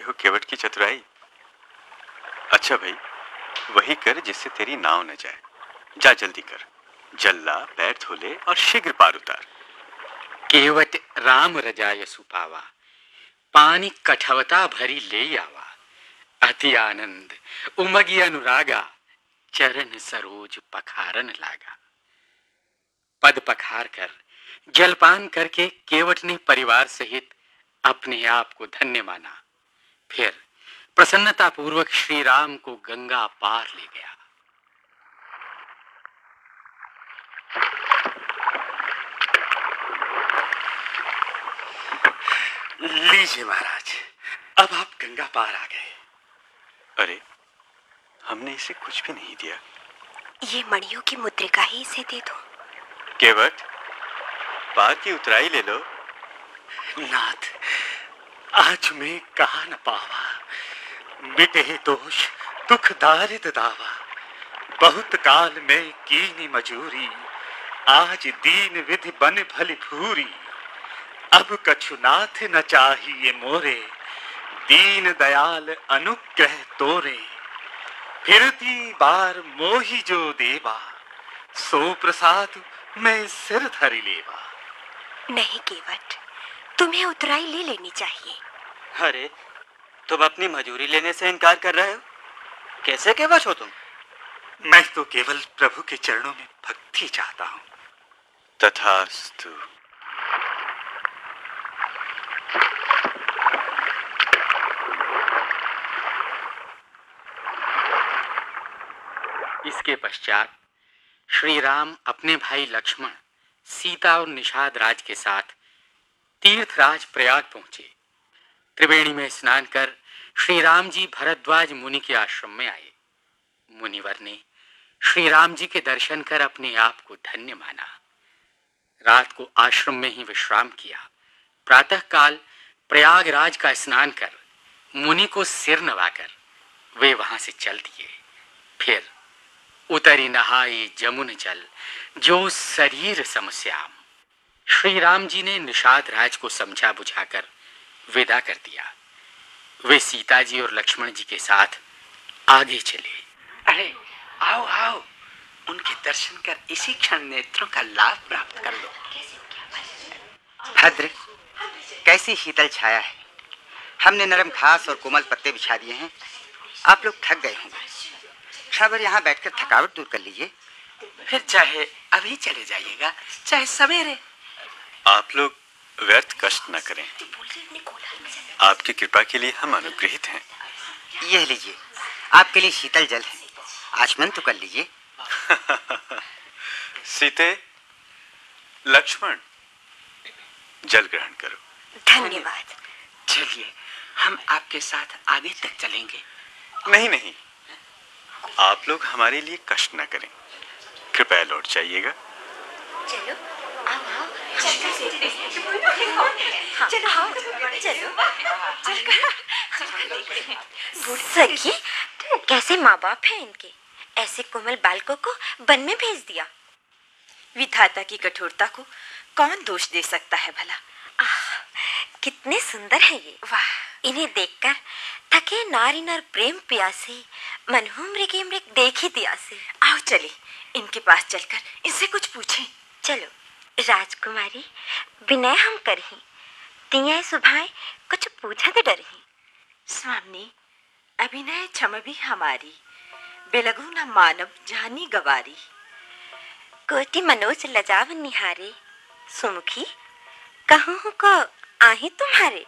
हो केवट की चतुराई। अच्छा भाई, वही कर जिससे तेरी नाव न जाए। जा जल्दी कर, जल ला, पैर धो ले और शीघ्र पार उतार। केवट राम रजाय सुपावा, पानी कठवता भरी ले आवा। अति आनंद उमगी अनुरागा, चरण सरोज पखारन लागा। पद पखार कर जलपान करके केवट ने परिवार सहित अपने आप को धन्य माना। फिर प्रसन्नता पूर्वक श्री राम को गंगा पार ले गया। लीजिए महाराज, अब आप गंगा पार आ गए। अरे, हमने इसे कुछ भी नहीं दिया। ये मणियों की मुद्रिका ही इसे दे दो। केवट, पार की उतराई ले लो। नाथ, आज मैं कहा न पावा, मिटे दोष दुख दारिद दावा। बहुत काल में कीनी मजूरी, आज दीन विधि बन भली भूरी। अब कछु नाथ न चाहिए मोरे, दीन दयाल अनुग्रह तोरे। फिरती बार मोहि जो देवा, सो प्रसाद मैं सिर धरि लेवा। नहीं केवट, तुम्हें उतराई ले लेनी चाहिए। अरे, तुम अपनी मजूरी लेने से इनकार कर रहे हो? कैसे केवट हो तुम? मैं तो केवल प्रभु के चरणों में भक्ति चाहता हूँ। तथास्तु। इसके पश्चात श्री राम अपने भाई लक्ष्मण, सीता और निषाद राज के साथ तीर्थराज प्रयाग पहुंचे। त्रिवेणी में स्नान कर श्री राम जी भरद्वाज मुनि के आश्रम में आए। मुनिवर ने श्री राम जी के दर्शन कर अपने आप को धन्य माना। रात को आश्रम में ही विश्राम किया। प्रातः काल प्रयागराज का स्नान कर मुनि को सिर नवाकर वे वहां से चल दिए। फिर उतरी नहाए जमुन जल, जो शरीर समश्याम। श्री राम जी ने निषाद राज को समझा बुझाकर विदा कर दिया। वे सीता जी और लक्ष्मण जी के साथ आगे चले। अरे आओ आओ, उनके दर्शन कर इसी क्षण नेत्रों का लाभ प्राप्त कर लो। भद्र, कैसी शीतल छाया है। हमने नरम घास और कोमल पत्ते बिछा दिए हैं। आप लोग थक गए होंगे, क्षण भर यहाँ बैठकर थकावट दूर कर लीजिए। फिर चाहे अभी चले जाइएगा, चाहे सवेरे। आप लोग व्यर्थ कष्ट न करें। आपकी कृपा के लिए हम अनुग्रहित हैं। यह लीजिए, आपके लिए शीतल जल है, आचमन तो कर लीजिए। सीते, लक्ष्मण, जल ग्रहण करो। धन्यवाद। चलिए, हम आपके साथ आगे तक चलेंगे। नहीं नहीं, आप लोग हमारे लिए कष्ट न करें। कृपया लौट जाइएगा। चलो आओ आओ, चलो आओ, चलो सखी, कैसे माँ बाप हैं इनके, ऐसे कोमल बालकों को वन में भेज दिया। विधाता की कठोरता को कौन दोष दे सकता है भला। कितने सुंदर है ये। वाह, इन्हें देखकर थके नारी नर प्रेम प्यासे, मनहु मृगे मृग देखी दियासे। आओ चले, इनके पास चलकर इनसे कुछ पूछें। चलो राजकुमारी, विनय हम करही, तिये सुभाए कुछ पूछत डरही। स्वामी, अभिनय क्षम भी हमारी, बेलगु न मानव जानी गवारी। कोटि मनोज लजाव निहारे, सुमुखी कहूँ को आही तुम्हारे।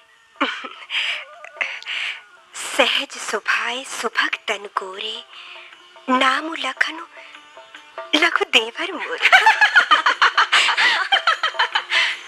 सहज सुभाए सुभग तन गोरे, नामु लखनु लघु देवर मोरे।